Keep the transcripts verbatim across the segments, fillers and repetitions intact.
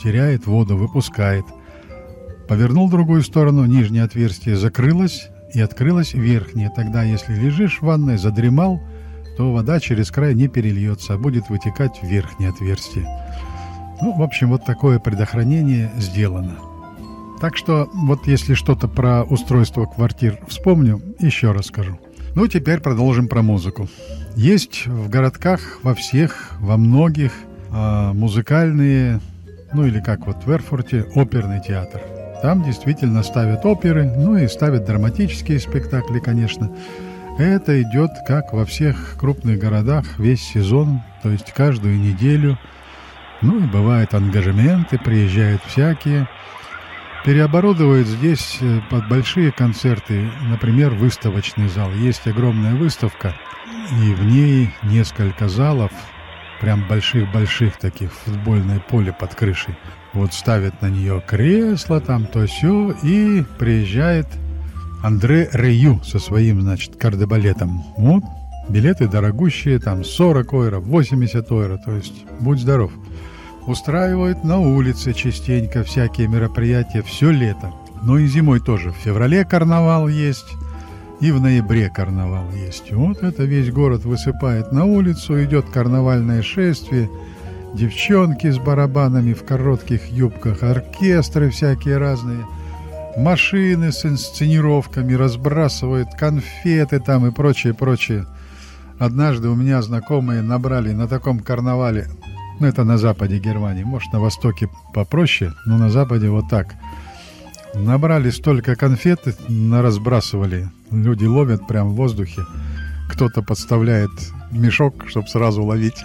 теряет воду, выпускает. Повернул в другую сторону, нижнее отверстие закрылось и открылось верхнее. Тогда, если лежишь в ванной, задремал, то вода через край не перельется, а будет вытекать в верхнее отверстие. Ну, в общем, вот такое предохранение сделано. Так что, вот если что-то про устройство квартир вспомню, еще расскажу. Ну, теперь продолжим про музыку. Есть в городках, во всех, во многих э, музыкальные, ну или как вот в Эрфурте, оперный театр. Там действительно ставят оперы, ну и ставят драматические спектакли, конечно. Это идет, как во всех крупных городах, весь сезон, то есть каждую неделю. Ну и бывают ангажементы, приезжают всякие. Переоборудовывают здесь под большие концерты, например, выставочный зал. Есть огромная выставка, и в ней несколько залов, прям больших-больших таких, футбольное поле под крышей. Вот ставят на нее кресло, там то сё, и приезжает Андре Рию со своим, значит, кардебалетом. Вот, билеты дорогущие, там сорок евро, восемьдесят евро, то есть будь здоров. Устраивают на улице частенько всякие мероприятия все лето. Ну и зимой тоже. В феврале карнавал есть, и в ноябре карнавал есть. Вот это весь город высыпает на улицу, идет карнавальное шествие. Девчонки с барабанами в коротких юбках, оркестры всякие разные, машины с инсценировками, разбрасывают конфеты там и прочее, прочее. Однажды у меня знакомые набрали на таком карнавале, ну это на западе Германии, может на востоке попроще, но на западе вот так. Набрали столько конфет, наразбрасывали, люди ловят прямо в воздухе, кто-то подставляет мешок, чтобы сразу ловить.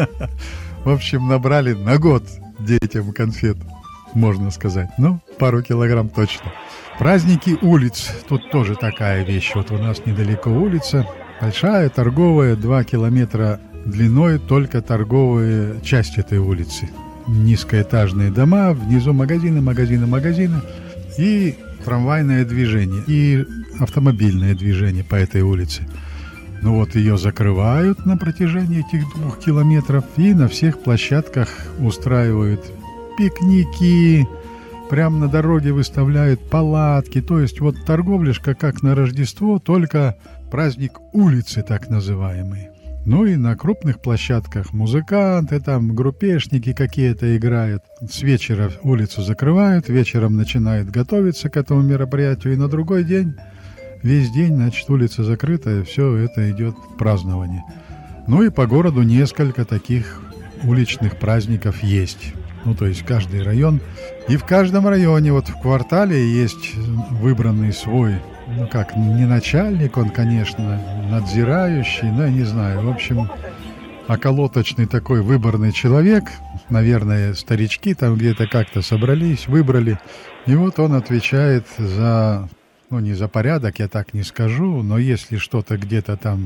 В общем, набрали на год детям конфет, можно сказать. Ну, пару килограмм точно. Праздники улиц. Тут тоже такая вещь. Вот у нас недалеко улица. Большая, торговая, два километра длиной, только торговая часть этой улицы. Низкоэтажные дома, внизу магазины, магазины, магазины. И трамвайное движение, и автомобильное движение по этой улице. Ну вот ее закрывают на протяжении этих двух километров и на всех площадках устраивают пикники, прямо на дороге выставляют палатки. То есть вот торговляшка как на Рождество, только праздник улицы так называемый. Ну и на крупных площадках музыканты, там группешники какие-то играют. С вечера улицу закрывают, вечером начинают готовиться к этому мероприятию, и на другой день... Весь день, значит, улица закрыта, и все это идет празднование. Ну и по городу несколько таких уличных праздников есть. Ну, то есть каждый район. И в каждом районе, вот в квартале есть выбранный свой, ну как, не начальник он, конечно, надзирающий, ну, я не знаю, в общем, околоточный такой выборный человек. Наверное, старички там где-то как-то собрались, выбрали. И вот он отвечает за... Ну, не за порядок, я так не скажу, но если что-то где-то там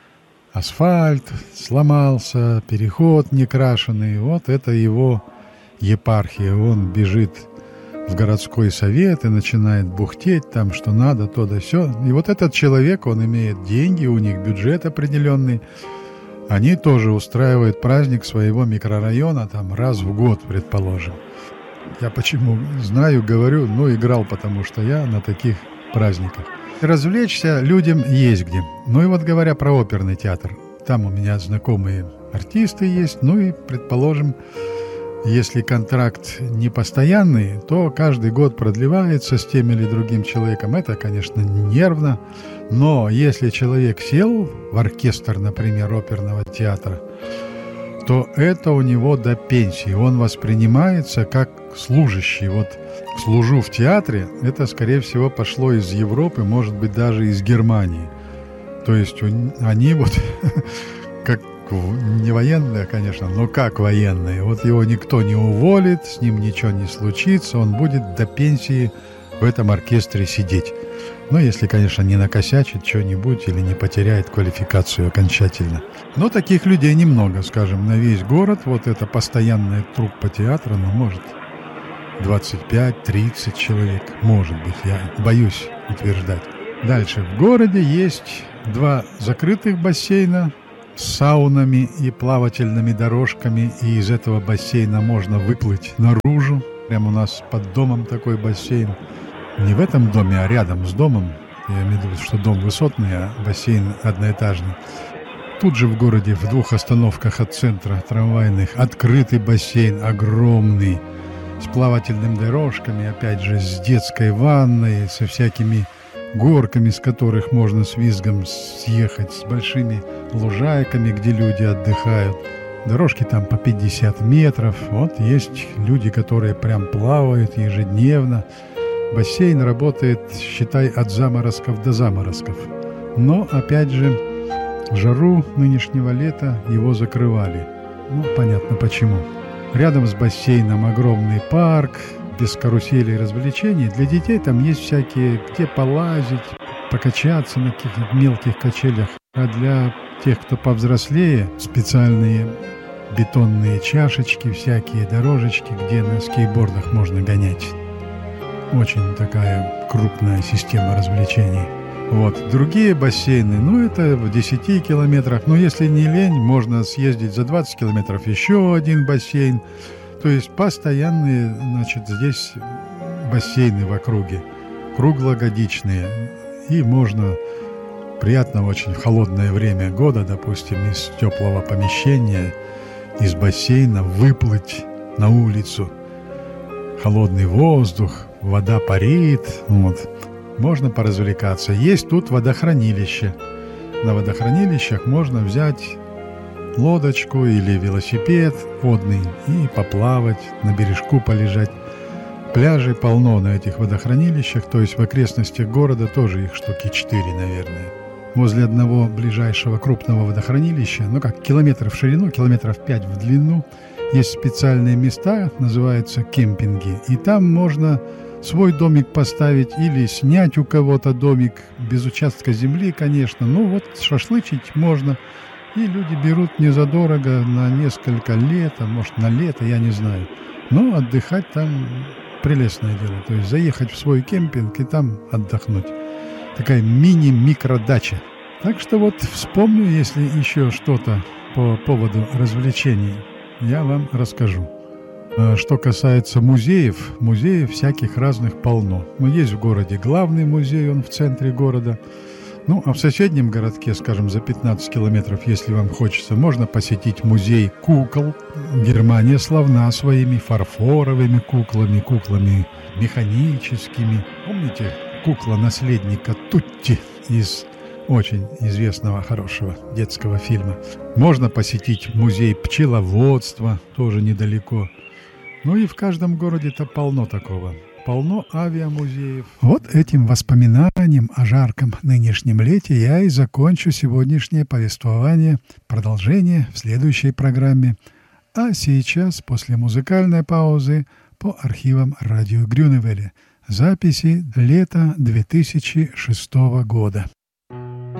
асфальт сломался, переход не крашеный, вот это его епархия. Он бежит в городской совет и начинает бухтеть там, что надо, то да сё. И вот этот человек, он имеет деньги, у них бюджет определенный. Они тоже устраивают праздник своего микрорайона там раз в год, предположим. Я почему знаю, говорю, ну, играл, потому что я на таких праздниках. Развлечься людям есть где. Ну и вот говоря про оперный театр, там у меня знакомые артисты есть, ну и, предположим, если контракт не постоянный, то каждый год продлевается с тем или другим человеком. Это, конечно, нервно, но если человек сел в оркестр, например, оперного театра, то это у него до пенсии. Он воспринимается как служащий. Вот служу в театре, это, скорее всего, пошло из Европы, может быть, даже из Германии. То есть они вот, как не военные, конечно, но как военные. Вот его никто не уволит, с ним ничего не случится, он будет до пенсии в этом оркестре сидеть. Ну, если, конечно, не накосячит что-нибудь или не потеряет квалификацию окончательно. Но таких людей немного, скажем, на весь город. Вот это постоянная труппа театра, ну, может, двадцать пять тридцать человек. Может быть, я боюсь утверждать. Дальше. В городе есть два закрытых бассейна с саунами и плавательными дорожками, и из этого бассейна можно выплыть наружу. Прямо у нас под домом такой бассейн. Не в этом доме, а рядом с домом. Я имею в виду, что дом высотный, а бассейн одноэтажный. Тут же в городе, в двух остановках от центра трамвайных, открытый бассейн, огромный, с плавательными дорожками, опять же, с детской ванной, со всякими горками, с которых можно с визгом съехать, с большими лужайками, где люди отдыхают. Дорожки там по пятьдесят метров. Вот есть люди, которые прям плавают ежедневно. Бассейн работает, считай, от заморозков до заморозков. Но, опять же, в жару нынешнего лета его закрывали. Ну, понятно почему. Рядом с бассейном огромный парк, без каруселей и развлечений. Для детей там есть всякие, где полазить, покачаться на каких-то мелких качелях. А для тех, кто повзрослее, специальные бетонные чашечки, всякие дорожечки, где на скейтбордах можно гонять. Очень такая крупная система развлечений. Вот. Другие бассейны, ну, это в десяти километрах. Но если не лень, можно съездить за двадцать километров еще один бассейн. То есть постоянные, значит, здесь бассейны в округе, круглогодичные. И можно приятно очень в холодное время года, допустим, из теплого помещения, из бассейна выплыть на улицу. Холодный воздух, вода парит, вот. Можно поразвлекаться. Есть тут водохранилище. На водохранилищах можно взять лодочку или велосипед водный и поплавать, на бережку полежать. Пляжей полно на этих водохранилищах, то есть в окрестностях города тоже их штуки четыре, наверное. Возле одного ближайшего крупного водохранилища, ну как, километр в ширину, километров пять в длину, есть специальные места, называются кемпинги, и там можно свой домик поставить или снять у кого-то домик, без участка земли, конечно. Ну вот шашлычить можно. И люди берут незадорого на несколько лет, а может на лето, я не знаю. Но отдыхать там прелестное дело. То есть заехать в свой кемпинг и там отдохнуть. Такая мини-микродача. Так что вот вспомню, если еще что-то по поводу развлечений, я вам расскажу. Что касается музеев, музеев всяких разных полно. Ну, есть в городе главный музей, он в центре города. Ну, а в соседнем городке, скажем, за пятнадцать километров, если вам хочется, можно посетить музей кукол. Германия славна своими фарфоровыми куклами, куклами механическими. Помните кукла наследника Тутти из очень известного, хорошего детского фильма? Можно посетить музей пчеловодства, тоже недалеко. Ну и в каждом городе-то полно такого. Полно авиамузеев. Вот этим воспоминанием о жарком нынешнем лете я и закончу сегодняшнее повествование. Продолжение в следующей программе. А сейчас, после музыкальной паузы, по архивам радио Грюневеля. Записи лета две тысячи шестого года.